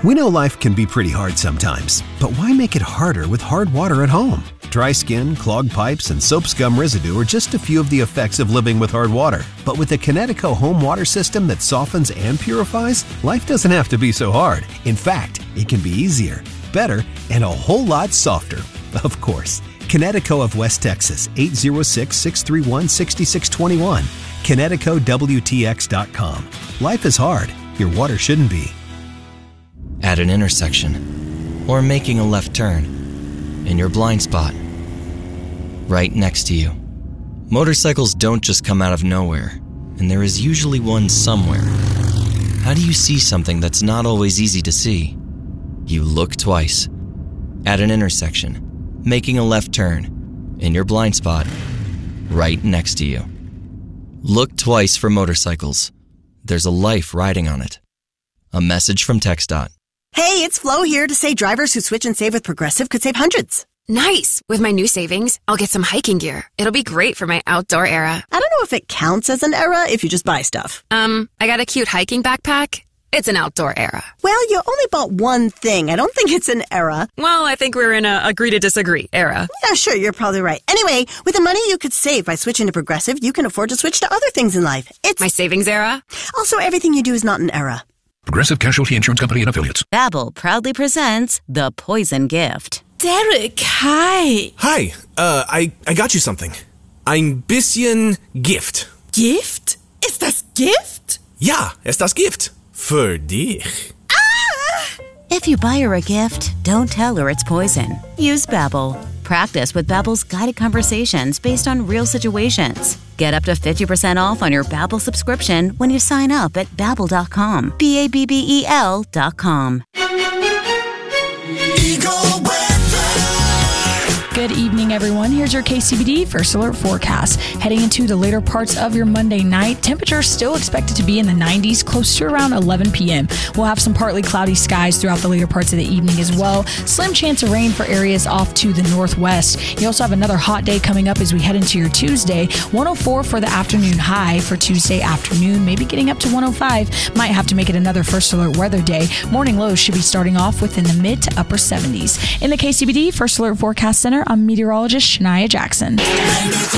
We know life can be pretty hard sometimes, but why make it harder with hard water at home? Dry skin, clogged pipes, and soap scum residue are just a few of the effects of living with hard water. But with the Kinetico home water system that softens and purifies, life doesn't have to be so hard. In fact, it can be easier, better, and a whole lot softer. Of course. Kinetico of West Texas, 806-631-6621. KineticoWTX.com. Life is hard. Your water shouldn't be. At an intersection, or making a left turn, in your blind spot, right next to you. Motorcycles don't just come out of nowhere, and there is usually one somewhere. How do you see something that's not always easy to see? You look twice. At an intersection, making a left turn, in your blind spot, right next to you. Look twice for motorcycles. There's a life riding on it. A message from TxDOT. Hey, it's Flo here to say drivers who switch and save with Progressive could save hundreds. Nice! With my new savings, I'll get some hiking gear. It'll be great for my outdoor era. I don't know if it counts as an era if you just buy stuff. I got a cute hiking backpack. It's an outdoor era. Well, you only bought one thing. I don't think it's an era. Well, I think we're in a agree to disagree era. Yeah, sure, you're probably right. Anyway, with the money you could save by switching to Progressive, you can afford to switch to other things in life. It's my savings era. Also, everything you do is not an era. Progressive Casualty Insurance Company and Affiliates. Babbel proudly presents The Poison Gift. Derek, hi. Hi, I got you something. Ein bisschen Gift. Gift? Ist das Gift? Ja, ist das Gift. Für dich. If you buy her a gift, don't tell her it's poison. Use Babbel. Practice with Babbel's guided conversations based on real situations. Get up to 50% off on your Babbel subscription when you sign up at Babbel.com. Babbel.com. Good evening, everyone. Here's your KCBD First Alert forecast. Heading into the later parts of your Monday night, temperatures still expected to be in the 90s, close to around 11 p.m. We'll have some partly cloudy skies throughout the later parts of the evening as well. Slim chance of rain for areas off to the northwest. You also have another hot day coming up as we head into your Tuesday. 104 for the afternoon high for Tuesday afternoon, maybe getting up to 105. Might have to make it another First Alert weather day. Morning lows should be starting off within the mid to upper 70s. In the KCBD First Alert Forecast Center, I'm meteorologist Shania Jackson.